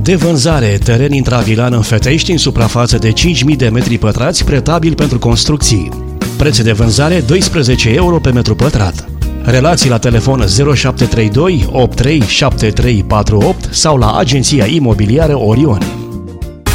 De vânzare, teren intravilan în Fetești, în suprafață de 5.000 de metri pătrați, pretabil pentru construcții. Preț de vânzare 12 euro pe metru pătrat. Relații la telefon 0732 837348 sau la agenția imobiliară Orion.